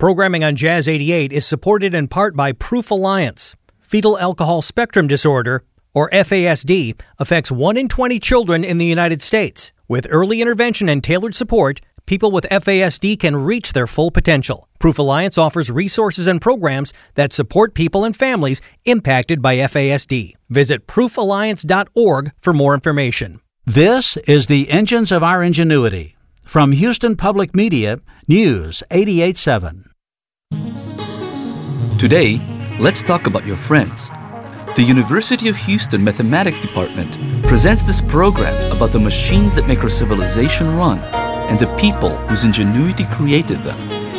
Programming on Jazz 88 is supported in part by Proof Alliance. Fetal alcohol spectrum disorder, or FASD, affects 1 in 20 children in the United States. With early intervention and tailored support, people with FASD can reach their full potential. Proof Alliance offers resources and programs that support people and families impacted by FASD. Visit proofalliance.org for more information. This is the Engines of Our Ingenuity. From Houston Public Media, News 88.7. Today, let's talk about your friends. The University of Houston Mathematics Department presents this program about the machines that make our civilization run and the people whose ingenuity created them.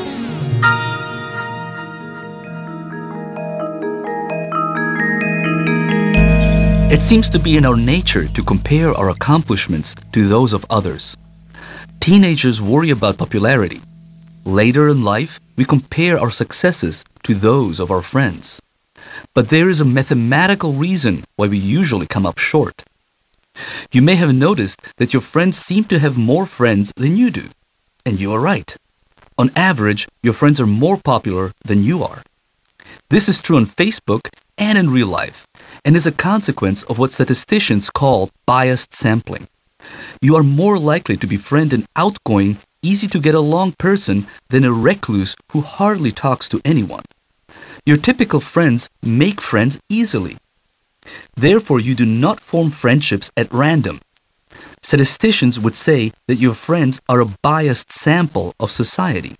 It seems to be in our nature to compare our accomplishments to those of others. Teenagers worry about popularity. Later in life, we compare our successes to those of our friends. But there is a mathematical reason why we usually come up short. You may have noticed that your friends seem to have more friends than you do. And you are right. On average, your friends are more popular than you are. This is true on Facebook and in real life, and is a consequence of what statisticians call biased sampling. You are more likely to befriend an outgoing, easy-to-get-along person than a recluse who hardly talks to anyone. Your typical friends make friends easily. Therefore, you do not form friendships at random. Statisticians would say that your friends are a biased sample of society.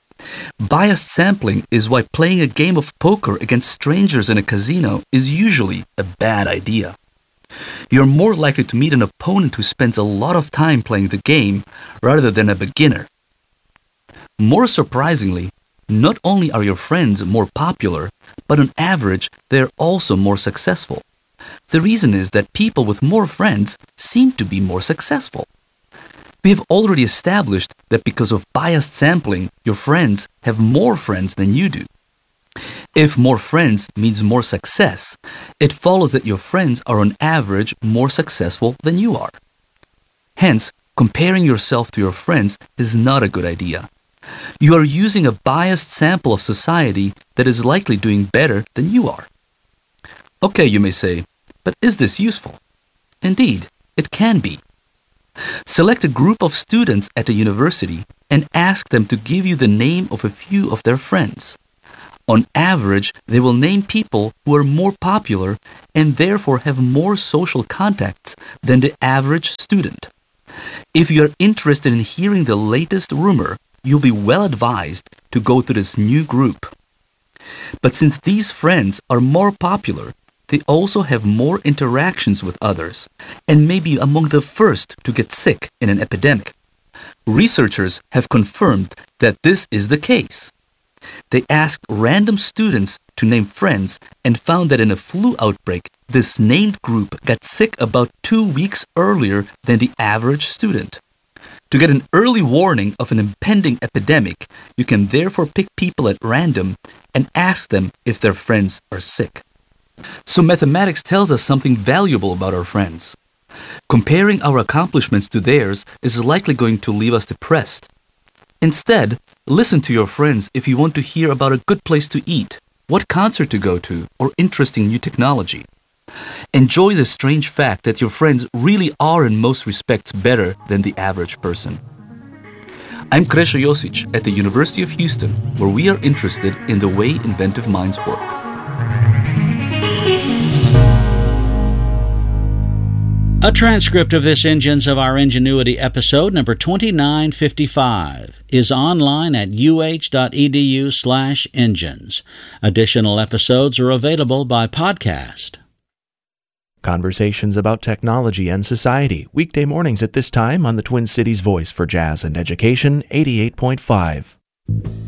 Biased sampling is why playing a game of poker against strangers in a casino is usually a bad idea. You're more likely to meet an opponent who spends a lot of time playing the game rather than a beginner. More surprisingly, not only are your friends more popular, but on average, they're also more successful. The reason is that people with more friends seem to be more successful. We have already established that because of biased sampling, your friends have more friends than you do. If more friends means more success, it follows that your friends are on average more successful than you are. Hence, comparing yourself to your friends is not a good idea. You are using a biased sample of society that is likely doing better than you are. Okay, you may say, but is this useful? Indeed, it can be. Select a group of students at a university and ask them to give you the name of a few of their friends. On average, they will name people who are more popular and therefore have more social contacts than the average student. If you are interested in hearing the latest rumor, you'll be well advised to go to this new group. But since these friends are more popular, they also have more interactions with others and may be among the first to get sick in an epidemic. Researchers have confirmed that this is the case. They asked random students to name friends and found that in a flu outbreak, this named group got sick about 2 weeks earlier than the average student. To get an early warning of an impending epidemic, you can therefore pick people at random and ask them if their friends are sick. So mathematics tells us something valuable about our friends. Comparing our accomplishments to theirs is likely going to leave us depressed. Instead, listen to your friends if you want to hear about a good place to eat, what concert to go to, or interesting new technology. Enjoy the strange fact that your friends really are in most respects better than the average person. I'm Krešo Josic at the University of Houston, where we are interested in the way inventive minds work. A transcript of this Engines of Our Ingenuity episode number 2955 is online at uh.edu/engines. Additional episodes are available by podcast. Conversations about technology and society, weekday mornings at this time on the Twin Cities Voice for Jazz and Education, 88.5.